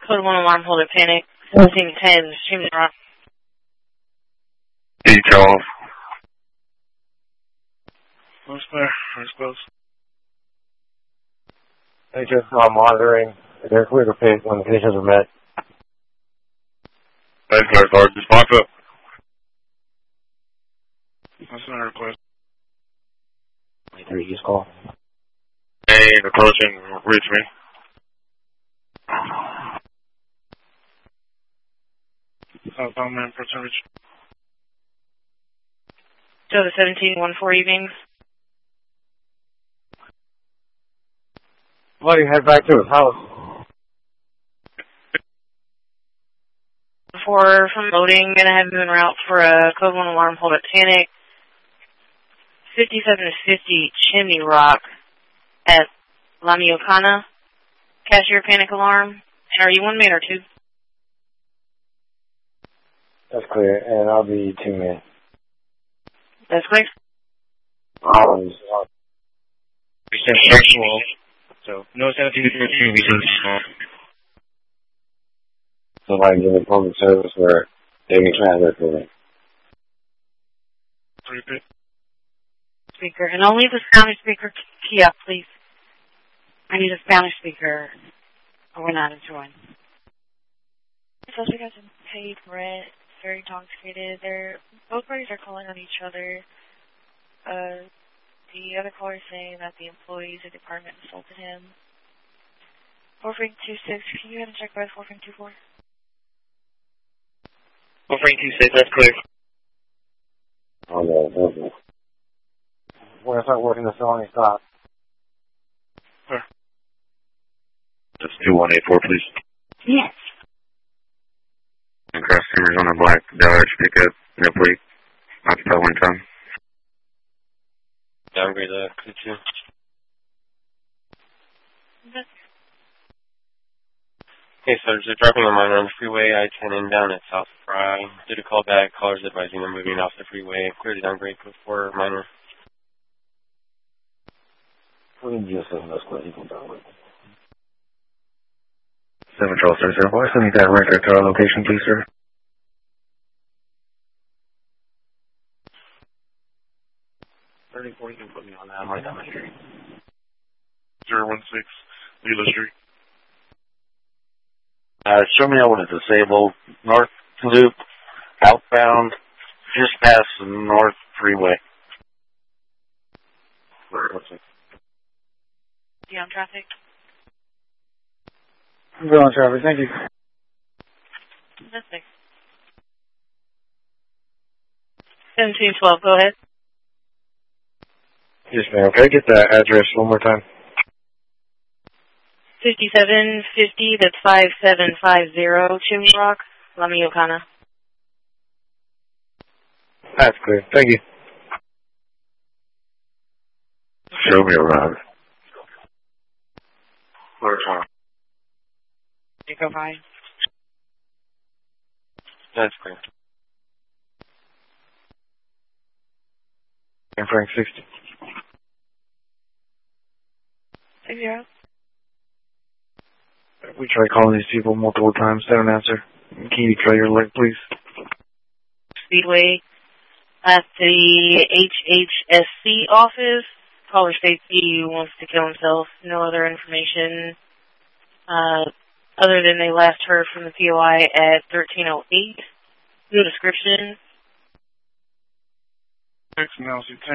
Code 1 alarm, hold at panic. 1710, Chimney Rock. Detail. What's there? Where's close? They just monitoring. They're clear to pay when the conditions are met. That's clear, Sarge. Just pop up. What's my request? 3 East call. Hey, approaching. Reach me. Southbound man, approaching reach. Joe the 1714 evenings. Well, you head back to his house. Before from loading, gonna have him en route for a Code 1 alarm, hold at panic. 5750 Chimney Rock at La Miocana. Cashier panic alarm. And are you 1 man or 2? That's clear, and I'll be 2 men. That's clear. Always. Sexual. So, no 1714 reasons. So, like, in the public service where they can translate for me. Repeat. Speaker. And only the Spanish speaker key up, please. I need a Spanish speaker, or we're not enjoying. So you guys have paid rent, very intoxicated. Both parties are calling on each other. The other caller is saying that the employees of the department assaulted him. 426, can you go ahead and check by 424? 426, that's clear. Oh, no, no. When I start working the felony stop. That's 2184, please. Yes. And cross streamers on the black. Dodge, pickup, no plate. Occupy 1 ton. Downgrade that, could you? Hey, Sarge, they're dropping a miner on the freeway, I-10 inbound at South Fry. Did a call back, callers advising them moving off the freeway. Clear to downgrade code 4 miner. We just send this way, you can downgrade. 7 Charles, sir. Why send that record to our location, please, sir? 34, you can put me on that. I'm right down the street. 016, Leela Street. Show me over to Disabled, North Loop, outbound, just past the North Freeway. What's it? You on traffic? I'm going on traffic, thank you. That's it. 1712, go ahead. Yes, ma'am. Can I get that address one more time? 5750, that's 5750 Chimney Rock, La Miocana. That's clear. Thank you. Show me around. Where's on? You go by. That's clear. And Frank 60. 60. We tried calling these people multiple times. They don't answer. Can you try your luck, please? Speedway at the HHSC office. Caller states he wants to kill himself. No other information other than they last heard from the POI at 1308. No description. Now,